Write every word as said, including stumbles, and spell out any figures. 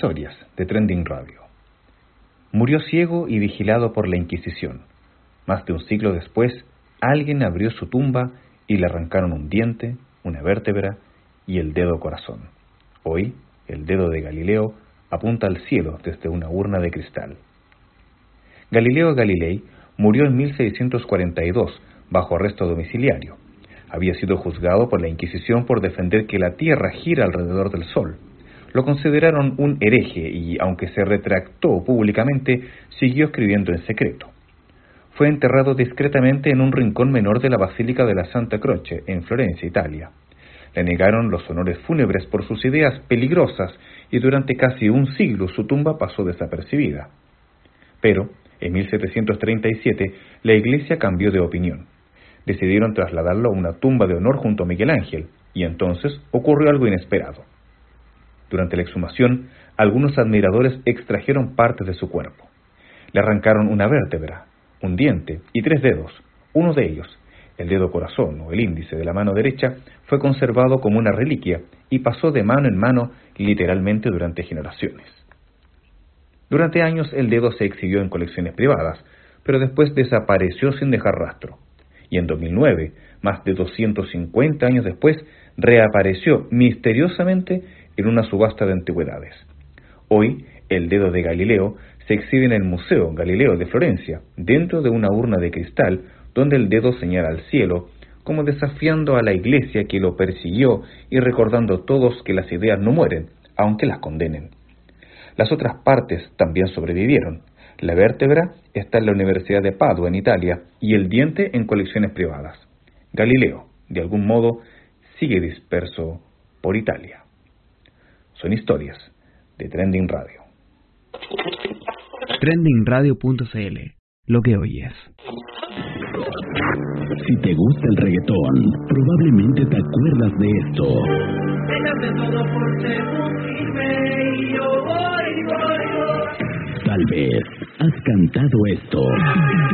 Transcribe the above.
Historias de Trending Radio. Murió ciego y vigilado por la Inquisición. Más de un siglo después, alguien abrió su tumba y le arrancaron un diente, una vértebra y el dedo corazón. Hoy, el dedo de Galileo apunta al cielo desde una urna de cristal. Galileo Galilei murió en mil seiscientos cuarenta y dos bajo arresto domiciliario. Había sido juzgado por la Inquisición por defender que la Tierra gira alrededor del Sol. Lo consideraron un hereje y, aunque se retractó públicamente, siguió escribiendo en secreto. Fue enterrado discretamente en un rincón menor de la Basílica de la Santa Croce, en Florencia, Italia. Le negaron los honores fúnebres por sus ideas peligrosas y durante casi un siglo su tumba pasó desapercibida. Pero, en mil setecientos treinta y siete, la Iglesia cambió de opinión. Decidieron trasladarlo a una tumba de honor junto a Miguel Ángel, y entonces ocurrió algo inesperado. Durante la exhumación, algunos admiradores extrajeron partes de su cuerpo. Le arrancaron una vértebra, un diente y tres dedos. Uno de ellos, el dedo corazón o el índice de la mano derecha, fue conservado como una reliquia y pasó de mano en mano literalmente durante generaciones. Durante años el dedo se exhibió en colecciones privadas, pero después desapareció sin dejar rastro. Y en dos mil nueve, más de doscientos cincuenta años después, reapareció misteriosamente en una subasta de antigüedades. Hoy, el dedo de Galileo se exhibe en el Museo Galileo de Florencia, dentro de una urna de cristal donde el dedo señala al cielo, como desafiando a la Iglesia que lo persiguió y recordando todos que las ideas no mueren, aunque las condenen. Las otras partes también sobrevivieron. La vértebra está en la Universidad de Padua, en Italia, y el diente en colecciones privadas. Galileo, de algún modo, sigue disperso por Italia. Son historias de Trending Radio. trending radio punto c l. Lo que oyes. Si te gusta el reggaetón, probablemente te acuerdas de esto. Tal vez has cantado esto.